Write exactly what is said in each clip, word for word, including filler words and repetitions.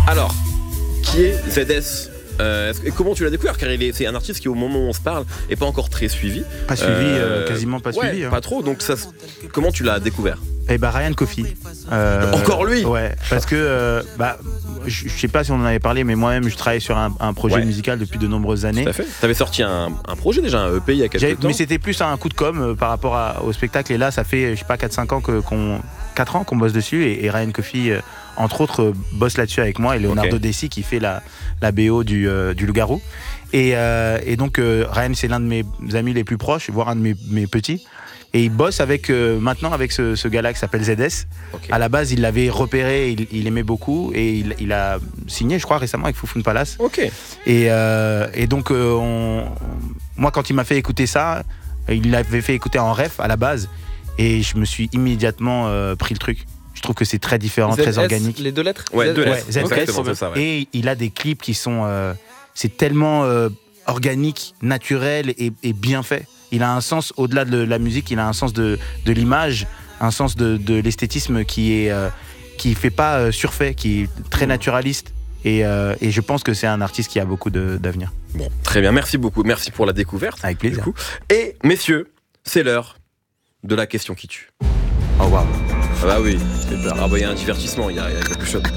Alors, qui est Z S euh, et comment tu l'as découvert? Car il est, c'est un artiste qui, au moment où on se parle, est pas encore très suivi. Pas suivi, euh, quasiment pas ouais, suivi. Hein. Pas trop. Donc, ça, comment tu l'as découvert? Eh bah Ryan Coffey. Euh, Encore lui? Ouais, parce que euh, bah, je sais pas si on en avait parlé, mais moi-même je travaille sur un, un projet ouais. musical depuis de nombreuses années. Tout à fait. T'avais sorti un, un projet déjà, un E P il y a quelques J'ai, temps. mais c'était plus un coup de com euh, par rapport à, au spectacle. Et là, ça fait je sais pas quatre cinq ans que, qu'on quatre ans qu'on bosse dessus et, et Ryan Coffey, euh, entre autres, euh, bosse là-dessus avec moi et Leonardo okay. Desi qui fait la, la B O du, euh, du Loup-Garou. Et, euh, et donc euh, Ryan, c'est l'un de mes amis les plus proches, voire un de mes, mes petits. Et il bosse avec, euh, maintenant avec ce, ce gars-là qui s'appelle Z S. Okay. À la base, il l'avait repéré, il, il aimait beaucoup et il, il a signé, je crois, récemment avec Foufoune Palace. Okay. Et, euh, et donc, euh, on, moi, quand il m'a fait écouter ça, il l'avait fait écouter en ref à la base et je me suis immédiatement euh, pris le truc. Je trouve que c'est très différent, Z S, très organique. Les deux lettres? Ouais, deux lettres. Ouais, Z S. Okay, c'est ça, ouais. Et il a des clips qui sont... Euh, c'est tellement euh, organique, naturel et, et bien fait. Il a un sens, au-delà de la musique, il a un sens de, de l'image, un sens de, de l'esthétisme qui est euh, qui fait pas euh, surfait, qui est très naturaliste. Et, euh, et je pense que c'est un artiste qui a beaucoup de, d'avenir. Bon, très bien, merci beaucoup. Merci pour la découverte. Avec plaisir. Du coup. Et messieurs, c'est l'heure de la question qui tue. Oh waouh. Ah bah oui, ah bah il y a un divertissement, il y, y a quelque chose.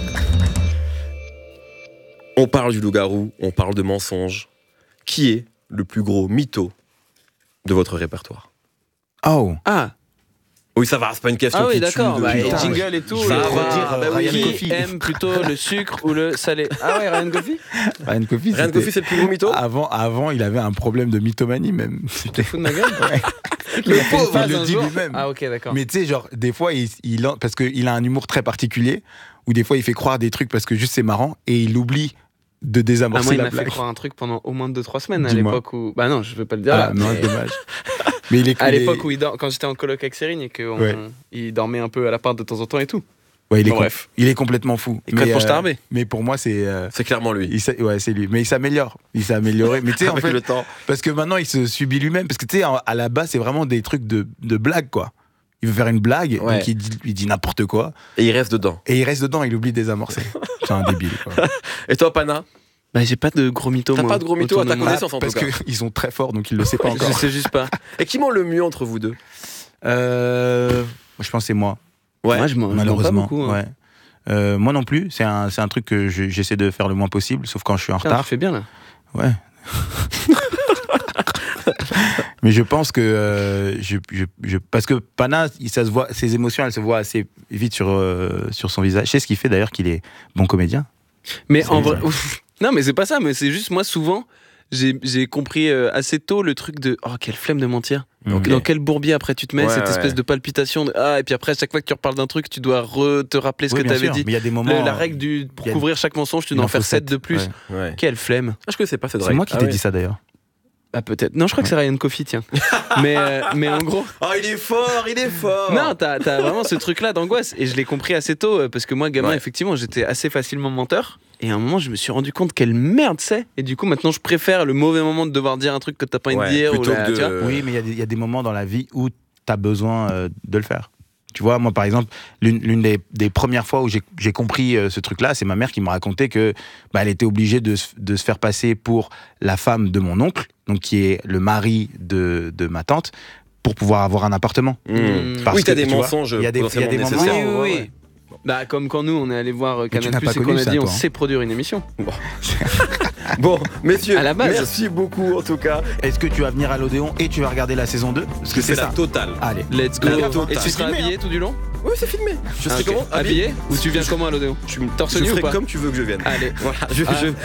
On parle du loup-garou, on parle de mensonges. Qui est le plus gros mytho de votre répertoire? Oh. Ah. Oui, ça va, c'est pas une question ah oui, qui d'accord, tue. bah, De... et jingle et tout. Ça va, redire, bah oui. Ryan Coffey. Qui aime plutôt le sucre ou le salé? Ah ouais, Ryan Coffey. Ryan Coffey, Ryan Coffey, c'est le plus gros mytho? Avant, avant, il avait un problème de mythomanie même. T'es fou de ma gueule? Ouais. Le pauvre, il le dit lui-même. Ah ok, d'accord. Mais tu sais, genre, des fois, il, il, parce qu'il a un humour très particulier, où des fois, il fait croire des trucs parce que juste c'est marrant, et il oublie de désamorcer ah, moi, la il m'a blague. fait croire un truc pendant au moins deux trois semaines à Dis-moi. l'époque où... Bah non, je veux pas le dire Ah, là. non, mais... dommage. Mais il est à il est... l'époque où il dort... quand j'étais en coloc avec Céline et qu'il ouais. dormait un peu à l'appart de temps en temps et tout. Ouais, il, est bon, com... bref. il est complètement fou. Il est complètement starbé. Mais pour moi, c'est. Euh... C'est clairement lui. Il s... Ouais, c'est lui. Mais il s'améliore. Il s'est amélioré. Mais tu sais, en Avec fait. le temps. Parce que maintenant, il se subit lui-même. Parce que tu sais, à la base, c'est vraiment des trucs de, de blague, quoi. Il veut faire une blague, ouais. donc il dit, il dit n'importe quoi. Et il reste dedans. Et il reste dedans, il oublie de désamorcer. C'est un débile, quoi. Et toi, Pana? Bah, j'ai pas de gros mythos. T'as moi, pas de gros mythos à ta connaissance, en parce tout cas. Parce qu'ils sont très forts, donc il le sait pas encore. Je sais juste pas. Et qui ment le mieux entre vous deux? euh, Je pense que c'est moi. Ouais. Moi, je m'en malheureusement. Pas beaucoup, hein. Ouais. Euh, moi non plus. C'est un, c'est un truc que je, j'essaie de faire le moins possible, sauf quand je suis en Putain, retard. Tu fais bien là. Ouais. Mais je pense que euh, je, je, je, parce que Pana, ça se voit, ses émotions, elles se voient assez vite sur euh, sur son visage. C'est ce qui fait d'ailleurs qu'il est bon comédien. Mais c'est en vrai, non, mais c'est pas ça. Mais c'est juste moi souvent, j'ai j'ai compris euh, assez tôt le truc de oh quelle flemme de mentir. Okay. Dans quel bourbier après tu te mets, ouais, cette ouais. espèce de palpitation de, ah, et puis après à chaque fois que tu reparles d'un truc tu dois re, te rappeler ce oui, que tu avais dit. Mais y a des moments, le, la règle du, pour a... couvrir chaque mensonge tu dois en faire sept de plus. Ouais. Ouais. Quelle flemme. Ah, je connaissais pas cette C'est règle. moi qui ah, t'ai ouais. dit ça d'ailleurs. Ah peut-être. Non, je crois ouais. que c'est Ryan Coffey, tiens. mais, euh, mais en gros... Oh, il est fort, il est fort. Non, t'as, t'as vraiment ce truc-là d'angoisse. Et je l'ai compris assez tôt, parce que moi, gamin, ouais. effectivement, j'étais assez facilement menteur. Et à un moment, je me suis rendu compte quelle merde c'est. Et du coup, maintenant, je préfère le mauvais moment de devoir dire un truc que t'as pas envie ouais, de dire. Ou la, de... tu vois oui, mais il y, y a des moments dans la vie où t'as besoin euh, de le faire. Tu vois, moi, par exemple, l'une, l'une des, des premières fois où j'ai, j'ai compris euh, ce truc-là, c'est ma mère qui m'a raconté que bah, elle était obligée de, de se faire passer pour la femme de mon oncle, donc qui est le mari de, de ma tante, pour pouvoir avoir un appartement. Mmh. Parce oui, t'as que, des mensonges. Il y a des, y a des moments. Oui, oui, oui. Ouais. Bah, comme quand nous, on est allé voir Canal Plus et qu'on a dit, on sait produire une émission. Bon. Bon, messieurs, à la base. Merci beaucoup en tout cas. Est-ce que tu vas venir à l'Odéon et tu vas regarder la saison deux? Parce que c'est, c'est ça. la totale. Allez, let's go. Et tu seras habillé tout du long? Oui, c'est filmé. Je ah, serai okay. comment habillé? Ou tu viens comment à l'Odéon? Tu torse nu ou pas? comme tu veux que je vienne. Allez, voilà. Je, ah. je,